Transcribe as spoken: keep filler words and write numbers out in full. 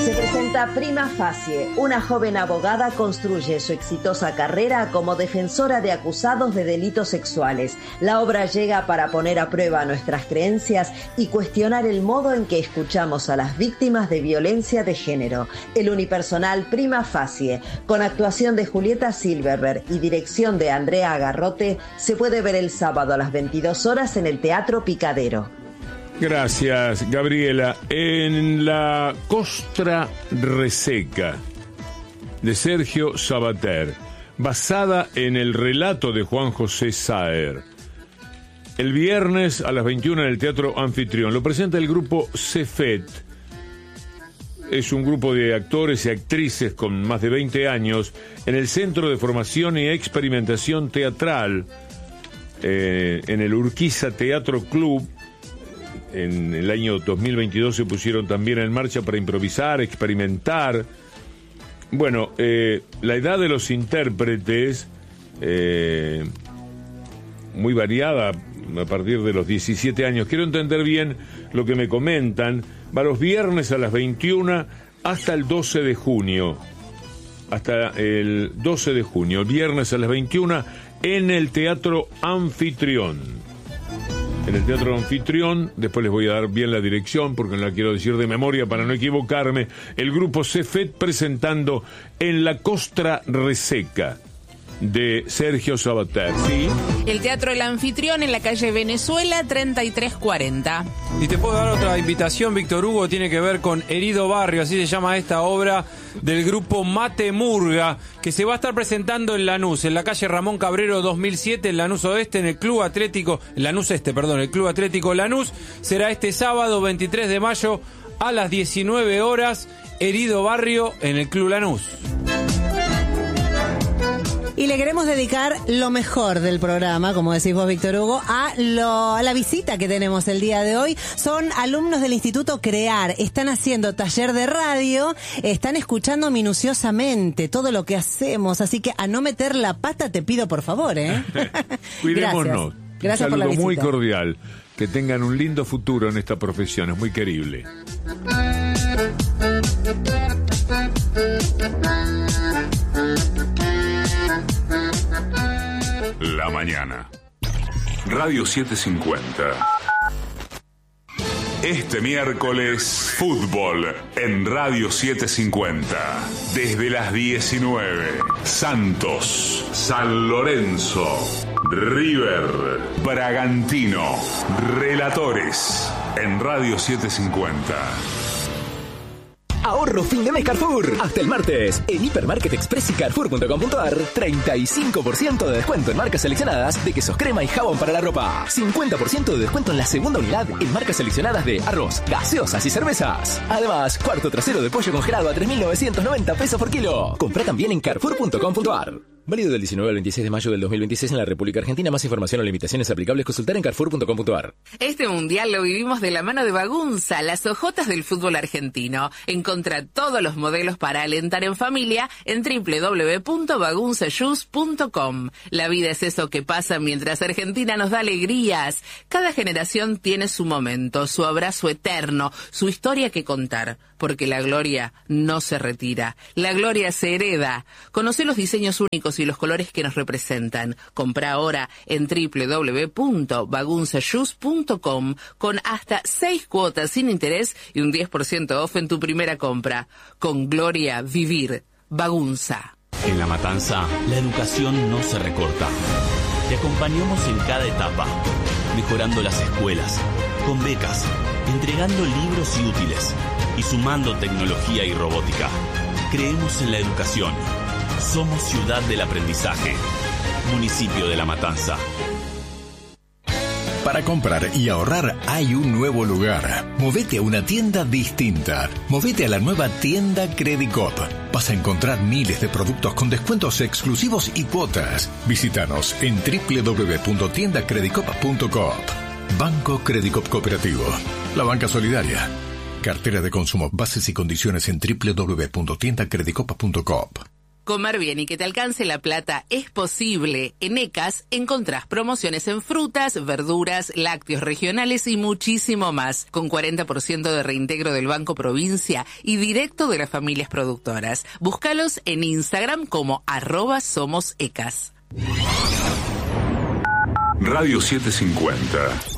Se presenta Prima Facie. Una joven abogada construye su exitosa carrera como defensora de acusados de delitos sexuales. La obra llega para poner a prueba nuestras creencias y cuestionar el modo en que escuchamos a las víctimas de violencia de género. El unipersonal Prima Facie, con actuación de Julieta Silverberg y dirección de Andrea Garrote, se puede ver el sábado a las veintidós horas en el Teatro Picadero. Gracias, Gabriela. En La Costra Reseca, de Sergio Sabater, basada en el relato de Juan José Saer. El viernes a las veintiuna en el Teatro Anfitrión. Lo presenta el grupo Cefet. Es un grupo de actores y actrices con más de veinte años en el Centro de Formación y Experimentación Teatral, eh, en el Urquiza Teatro Club. En el año dos mil veintidós se pusieron también en marcha para improvisar, experimentar. Bueno, eh, la edad de los intérpretes, eh, muy variada a partir de los diecisiete años. Quiero entender bien lo que me comentan. Va los viernes a las veintiuna hasta el doce de junio. Hasta el doce de junio. El viernes a las veintiuna en el Teatro Anfitrión. En el Teatro Anfitrión, después les voy a dar bien la dirección porque no la quiero decir de memoria para no equivocarme, el grupo Cefet presentando En la Costra Reseca, de Sergio Sabater, ¿sí? El Teatro El Anfitrión en la calle Venezuela treinta y tres cuarenta. Y te puedo dar otra invitación, Víctor Hugo, tiene que ver con Herido Barrio, así se llama esta obra del grupo Mate Murga, que se va a estar presentando en Lanús, en la calle Ramón Cabrero dos mil siete, en Lanús Oeste, en el Club Atlético, Lanús Este, perdón, el Club Atlético Lanús. Será este sábado veintitrés de mayo a las diecinueve horas, Herido Barrio en el Club Lanús. Y le queremos dedicar lo mejor del programa, como decís vos, Víctor Hugo, a, lo, a la visita que tenemos el día de hoy. Son alumnos del Instituto CREAR, están haciendo taller de radio, están escuchando minuciosamente todo lo que hacemos, así que a no meter la pata te pido por favor, ¿eh? Cuidémonos. Gracias, Gracias por la visita. Un saludo muy cordial. Que tengan un lindo futuro en esta profesión, es muy querible. La mañana. Radio setecientos cincuenta. Este miércoles, fútbol en Radio setecientos cincuenta. Desde las diecinueve. Santos, San Lorenzo, River, Bragantino. Relatores en Radio setecientos cincuenta. Ahorro fin de mes Carrefour. Hasta el martes, en Hipermarket Express y Carrefour punto com punto a r, treinta y cinco por ciento de descuento en marcas seleccionadas de quesos crema y jabón para la ropa. cincuenta por ciento de descuento en la segunda unidad en marcas seleccionadas de arroz, gaseosas y cervezas. Además, cuarto trasero de pollo congelado a tres mil novecientos noventa pesos por kilo. Comprá también en Carrefour punto com punto a r. Válido del diecinueve al veintiséis de mayo del dos mil veintiséis en la República Argentina. Más información o limitaciones aplicables consultar en Carrefour punto com punto a r. Este mundial lo vivimos de la mano de Bagunza, las ojotas del fútbol argentino. Encontrá todos los modelos para alentar en familia en doble u doble u doble u punto bagunza shoes punto com. La vida es eso que pasa mientras Argentina nos da alegrías. Cada generación tiene su momento, su abrazo eterno, su historia que contar. Porque la gloria no se retira, la gloria se hereda. Conoce los diseños únicos y los colores que nos representan. Comprá ahora en doble u doble u doble u punto bagunza shoes punto com con hasta seis cuotas sin interés y un diez por ciento off en tu primera compra. Con gloria, vivir. Bagunza. En La Matanza, la educación no se recorta. Te acompañamos en cada etapa, mejorando las escuelas, con becas, entregando libros y útiles y sumando tecnología y robótica. Creemos en la educación. Somos ciudad del aprendizaje. Municipio de La Matanza. Para comprar y ahorrar hay un nuevo lugar. Movete a una tienda distinta. Movete a la nueva tienda Credicop. Vas a encontrar miles de productos con descuentos exclusivos y cuotas. Visítanos en doble u doble u doble u punto tienda credicop punto coop. Banco Credicop Cooperativo. La banca solidaria. Cartera de consumo. Bases y condiciones en doble u doble u doble u punto tienda credicop punto coop. Comer bien y que te alcance la plata es posible. En ECAS encontrás promociones en frutas, verduras, lácteos regionales y muchísimo más, con cuarenta por ciento de reintegro del Banco Provincia y directo de las familias productoras. Búscalos en Instagram como arroba somos ECAS. Radio setecientos cincuenta.